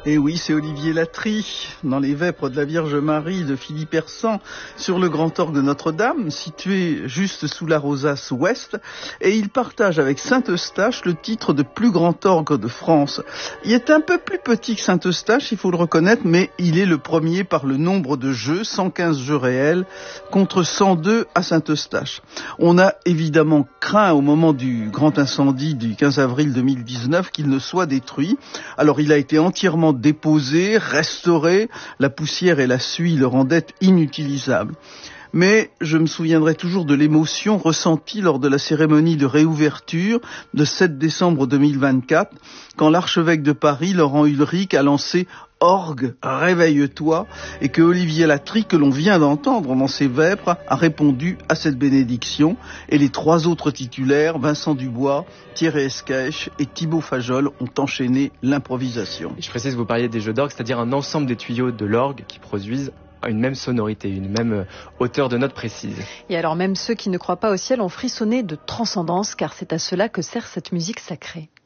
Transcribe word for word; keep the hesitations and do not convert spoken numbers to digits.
Et oui, c'est Olivier Latry, dans les Vêpres de la Vierge Marie de Philippe Hersan, sur le grand orgue de Notre-Dame, situé juste sous la rosace ouest, et il partage avec Saint-Eustache le titre de plus grand orgue de France. Il est un peu plus petit que Saint-Eustache, il faut le reconnaître, mais il est le premier par le nombre de jeux, cent quinze jeux réels, contre cent deux à Saint-Eustache. On a évidemment craint au moment du grand incendie du quinze avril deux mille dix-neuf qu'il ne soit détruit. Alors il a été entièrement déposé, restauré, la poussière et la suie le rendaient inutilisable. Mais je me souviendrai toujours de l'émotion ressentie lors de la cérémonie de réouverture de sept décembre deux mille vingt-quatre, quand l'archevêque de Paris, Laurent Ulrich, a lancé « Orgue, réveille-toi » et que Olivier Latry, que l'on vient d'entendre dans ses Vêpres, a répondu à cette bénédiction. Et les trois autres titulaires, Vincent Dubois, Thierry Escaich et Thibaut Fajol, ont enchaîné l'improvisation. Je précise, vous parliez des jeux d'orgue, c'est-à-dire un ensemble des tuyaux de l'orgue qui produisent une même sonorité, une même hauteur de note précise. Et alors même ceux qui ne croient pas au ciel ont frissonné de transcendance, car c'est à cela que sert cette musique sacrée.